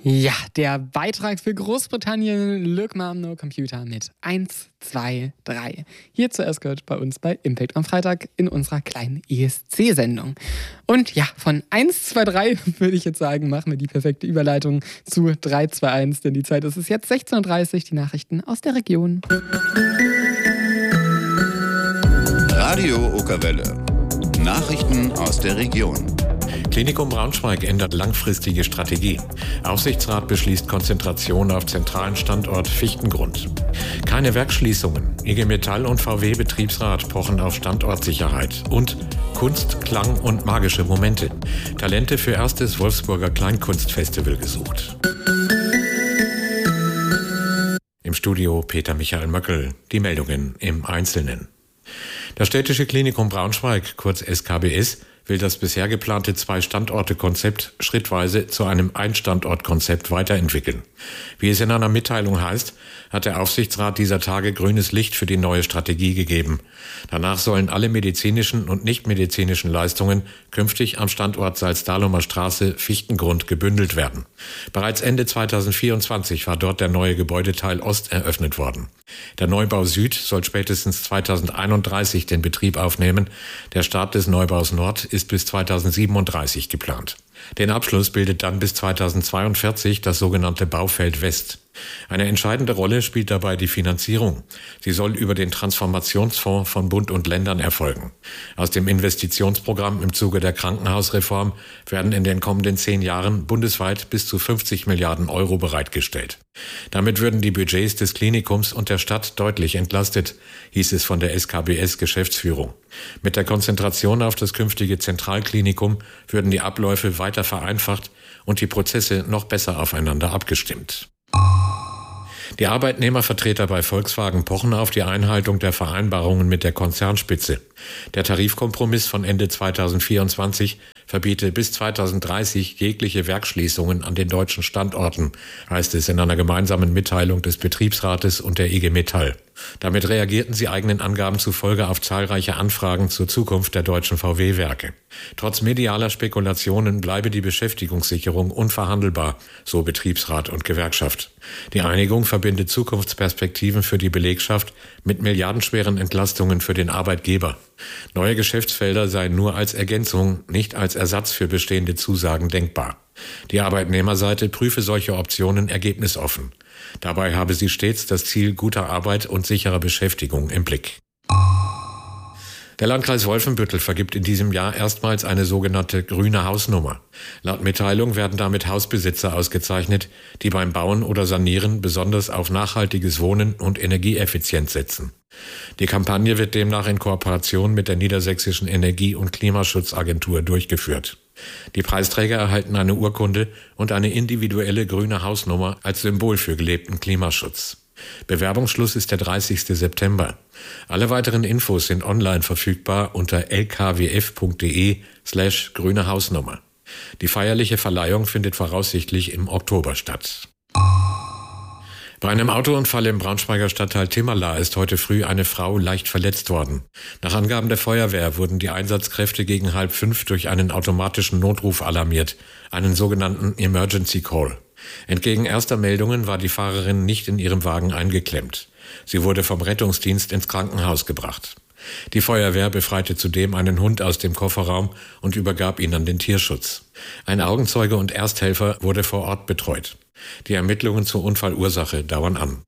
Ja, der Beitrag für Großbritannien, Look Mom No Computer mit 1, 2, 3. Hier zuerst gehört bei uns bei Impact am Freitag in unserer kleinen ESC-Sendung. Und ja, von 1, 2, 3 würde ich jetzt sagen, machen wir die perfekte Überleitung zu 3, 2, 1, denn die Zeit ist es jetzt 16:30 Uhr, die Nachrichten aus der Region. Radio Okerwelle. Nachrichten aus der Region. Klinikum Braunschweig ändert langfristige Strategie. Aufsichtsrat beschließt Konzentration auf zentralen Standort Fichtengrund. Keine Werksschließungen. IG Metall und VW-Betriebsrat pochen auf Standortsicherheit. Und Kunst, Klang und magische Momente. Talente für erstes Wolfsburger Kleinkunstfestival gesucht. Im Studio Peter Michael Möckel. Die Meldungen im Einzelnen. Das Städtische Klinikum Braunschweig, kurz SKBS, will das bisher geplante 2-Standorte-Konzept schrittweise zu einem Ein-Standort-Konzept weiterentwickeln. Wie es in einer Mitteilung heißt, hat der Aufsichtsrat dieser Tage grünes Licht für die neue Strategie gegeben. Danach sollen alle medizinischen und nichtmedizinischen Leistungen künftig am Standort Salzdahlumer Straße Fichtengrund gebündelt werden. Bereits Ende 2024 war dort der neue Gebäudeteil Ost eröffnet worden. Der Neubau Süd soll spätestens 2031 den Betrieb aufnehmen. Der Start des Neubaus Nord ist bis 2037 geplant. Den Abschluss bildet dann bis 2042 das sogenannte Baufeld West. Eine entscheidende Rolle spielt dabei die Finanzierung. Sie soll über den Transformationsfonds von Bund und Ländern erfolgen. Aus dem Investitionsprogramm im Zuge der Krankenhausreform werden in den kommenden 10 Jahren bundesweit bis zu 50 Milliarden Euro bereitgestellt. Damit würden die Budgets des Klinikums und der Stadt deutlich entlastet, hieß es von der SKBS-Geschäftsführung. Mit der Konzentration auf das künftige Zentralklinikum würden die Abläufe weiter vereinfacht und die Prozesse noch besser aufeinander abgestimmt. Die Arbeitnehmervertreter bei Volkswagen pochen auf die Einhaltung der Vereinbarungen mit der Konzernspitze. Der Tarifkompromiss von Ende 2024 verbiete bis 2030 jegliche Werksschließungen an den deutschen Standorten, heißt es in einer gemeinsamen Mitteilung des Betriebsrates und der IG Metall. Damit reagierten sie eigenen Angaben zufolge auf zahlreiche Anfragen zur Zukunft der deutschen VW-Werke. Trotz medialer Spekulationen bleibe die Beschäftigungssicherung unverhandelbar, so Betriebsrat und Gewerkschaft. Die Einigung verbindet Zukunftsperspektiven für die Belegschaft mit milliardenschweren Entlastungen für den Arbeitgeber. Neue Geschäftsfelder seien nur als Ergänzung, nicht als Ersatz für bestehende Zusagen denkbar. Die Arbeitnehmerseite prüfe solche Optionen ergebnisoffen. Dabei habe sie stets das Ziel guter Arbeit und sicherer Beschäftigung im Blick. Der Landkreis Wolfenbüttel vergibt in diesem Jahr erstmals eine sogenannte grüne Hausnummer. Laut Mitteilung werden damit Hausbesitzer ausgezeichnet, die beim Bauen oder Sanieren besonders auf nachhaltiges Wohnen und Energieeffizienz setzen. Die Kampagne wird demnach in Kooperation mit der Niedersächsischen Energie- und Klimaschutzagentur durchgeführt. Die Preisträger erhalten eine Urkunde und eine individuelle grüne Hausnummer als Symbol für gelebten Klimaschutz. Bewerbungsschluss ist der 30. September. Alle weiteren Infos sind online verfügbar unter lkwf.de/grüne Hausnummer. Die feierliche Verleihung findet voraussichtlich im Oktober statt. Bei einem Autounfall im Braunschweiger Stadtteil Timmerla ist heute früh eine Frau leicht verletzt worden. Nach Angaben der Feuerwehr wurden die Einsatzkräfte gegen 4:30 durch einen automatischen Notruf alarmiert, einen sogenannten Emergency Call. Entgegen erster Meldungen war die Fahrerin nicht in ihrem Wagen eingeklemmt. Sie wurde vom Rettungsdienst ins Krankenhaus gebracht. Die Feuerwehr befreite zudem einen Hund aus dem Kofferraum und übergab ihn an den Tierschutz. Ein Augenzeuge und Ersthelfer wurde vor Ort betreut. Die Ermittlungen zur Unfallursache dauern an.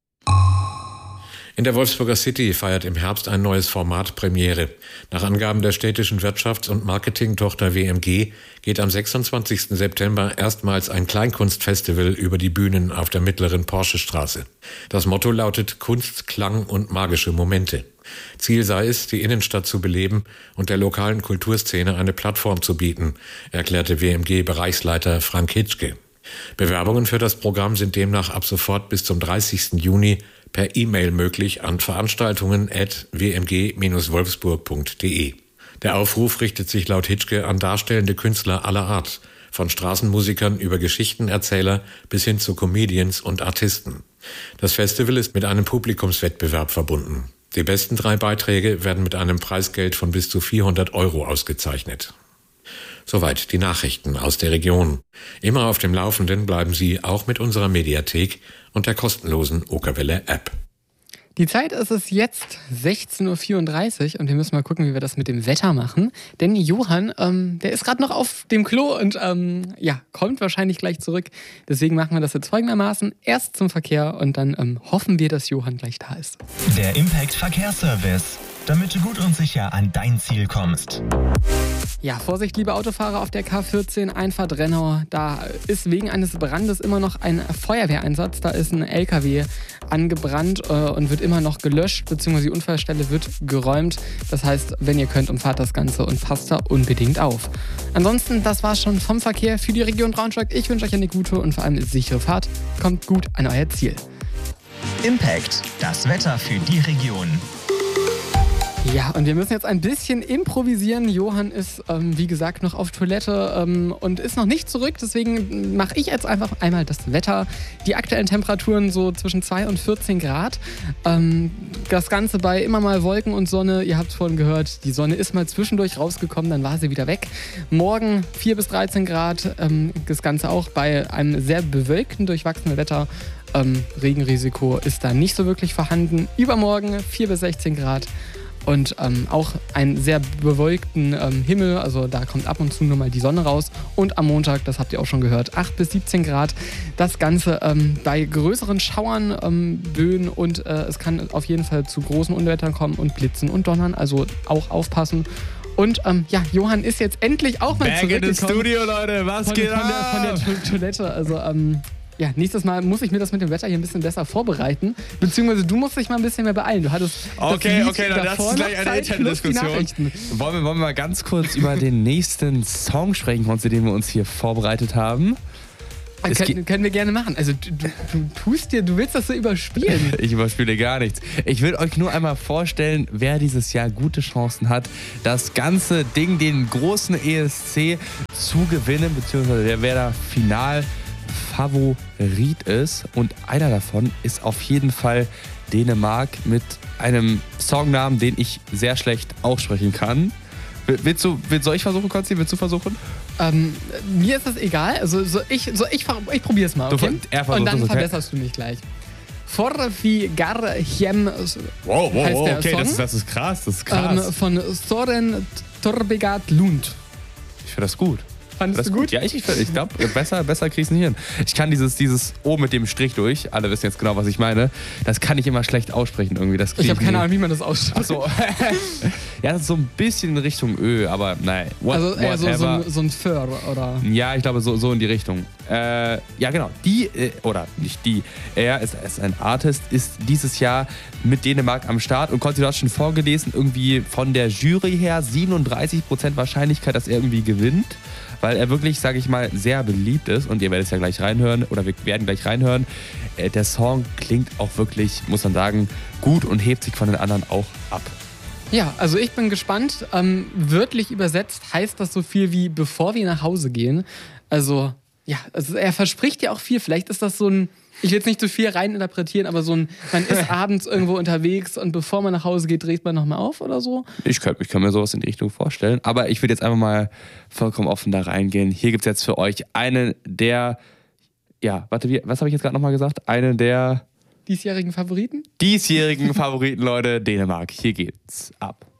In der Wolfsburger City feiert im Herbst ein neues Format Premiere. Nach Angaben der städtischen Wirtschafts- und Marketingtochter WMG geht am 26. September erstmals ein Kleinkunstfestival über die Bühnen auf der mittleren Porschestraße. Das Motto lautet Kunst, Klang und magische Momente. Ziel sei es, die Innenstadt zu beleben und der lokalen Kulturszene eine Plattform zu bieten, erklärte WMG-Bereichsleiter Frank Hitschke. Bewerbungen für das Programm sind demnach ab sofort bis zum 30. Juni per E-Mail möglich an veranstaltungen@wmg-wolfsburg.de. Der Aufruf richtet sich laut Hitschke an darstellende Künstler aller Art, von Straßenmusikern über Geschichtenerzähler bis hin zu Comedians und Artisten. Das Festival ist mit einem Publikumswettbewerb verbunden. Die besten 3 Beiträge werden mit einem Preisgeld von bis zu 400 € ausgezeichnet. Soweit die Nachrichten aus der Region. Immer auf dem Laufenden bleiben Sie auch mit unserer Mediathek und der kostenlosen Okerwelle App. Die Zeit ist es jetzt 16.34 Uhr und wir müssen mal gucken, wie wir das mit dem Wetter machen. Denn Johann, der ist gerade noch auf dem Klo und kommt wahrscheinlich gleich zurück. Deswegen machen wir das jetzt folgendermaßen. Erst zum Verkehr und dann hoffen wir, dass Johann gleich da ist. Der Impact Verkehrsservice, damit du gut und sicher an dein Ziel kommst. Ja, Vorsicht, liebe Autofahrer auf der K14 Einfahrt Rennau. Da ist wegen eines Brandes immer noch ein Feuerwehreinsatz. Da ist ein LKW angebrannt und wird immer noch gelöscht, beziehungsweise die Unfallstelle wird geräumt. Das heißt, wenn ihr könnt, umfahrt das Ganze und passt da unbedingt auf. Ansonsten, das war's schon vom Verkehr für die Region Braunschweig. Ich wünsche euch eine gute und vor allem sichere Fahrt. Kommt gut an euer Ziel. Impact, das Wetter für die Region. Ja, und wir müssen jetzt ein bisschen improvisieren. Johann ist, wie gesagt, noch auf Toilette und ist noch nicht zurück. Deswegen mache ich jetzt einfach einmal das Wetter. Die aktuellen Temperaturen so zwischen 2 und 14 Grad. Das Ganze bei immer mal Wolken und Sonne. Ihr habt es vorhin gehört, die Sonne ist mal zwischendurch rausgekommen, dann war sie wieder weg. Morgen 4 bis 13 Grad. Das Ganze auch bei einem sehr bewölkten, durchwachsenen Wetter. Regenrisiko ist da nicht so wirklich vorhanden. Übermorgen 4 bis 16 Grad. Und auch einen sehr bewölkten Himmel, also da kommt ab und zu nur mal die Sonne raus. Und am Montag, das habt ihr auch schon gehört, 8 bis 17 Grad. Das Ganze bei größeren Schauern, Böen und es kann auf jeden Fall zu großen Unwettern kommen und Blitzen und Donnern, also auch aufpassen. Und Johann ist jetzt endlich auch mal zurückgekommen. Back in the Studio, Leute, was geht ab? Von der Toilette, also nächstes Mal muss ich mir das mit dem Wetter hier ein bisschen besser vorbereiten. Beziehungsweise du musst dich mal ein bisschen mehr beeilen. Du hattest Okay, das ist gleich eine interne Diskussion. Wollen wir mal ganz kurz über den nächsten Song sprechen, zu dem wir uns hier vorbereitet haben? Können wir gerne machen. Also du willst das so überspielen. Ich überspiele gar nichts. Ich will euch nur einmal vorstellen, wer dieses Jahr gute Chancen hat, das ganze Ding, den großen ESC zu gewinnen, beziehungsweise wer da final Favorit ist, und einer davon ist auf jeden Fall Dänemark mit einem Songnamen, den ich sehr schlecht aussprechen kann. Soll ich versuchen, Konzi? Willst du versuchen? Mir ist das egal. Also ich probiere es mal, okay? Und dann verbesserst du mich gleich. Forfigarhem heißt der okay, Song. das ist krass. Von Soren Torbegat Lund. Ich finde das gut. Fandest du gut? Ja, ich glaube, besser krieg ich es nicht hin. Ich kann dieses O mit dem Strich durch, alle wissen jetzt genau, was ich meine, das kann ich immer schlecht aussprechen irgendwie. Ich habe keine Ahnung, wie man das ausspricht. Achso. Ja, das ist so ein bisschen in Richtung Ö, aber nein. Also eher so ein Föhr, oder? Ja, ich glaube, so in die Richtung. Ja, genau. Er ist ein Artist, ist dieses Jahr mit Dänemark am Start und Konzi, du hast schon vorgelesen, irgendwie von der Jury her 37% Wahrscheinlichkeit, dass er irgendwie gewinnt. Weil er wirklich, sage ich mal, sehr beliebt ist. Und ihr werdet es ja gleich reinhören, oder wir werden gleich reinhören. Der Song klingt auch wirklich, muss man sagen, gut und hebt sich von den anderen auch ab. Ja, also ich bin gespannt. Wörtlich übersetzt heißt das so viel wie, bevor wir nach Hause gehen. Also er verspricht ja auch viel. Vielleicht ist das so ein, ich will jetzt nicht zu viel reininterpretieren, aber so ein, man ist abends irgendwo unterwegs und bevor man nach Hause geht, dreht man nochmal auf oder so. Ich kann mir sowas in die Richtung vorstellen. Aber ich will jetzt einfach mal vollkommen offen da reingehen. Hier gibt es jetzt für euch einen der, was habe ich jetzt gerade nochmal gesagt? Einen der diesjährigen Favoriten? Diesjährigen Favoriten, Leute, Dänemark. Hier geht's ab.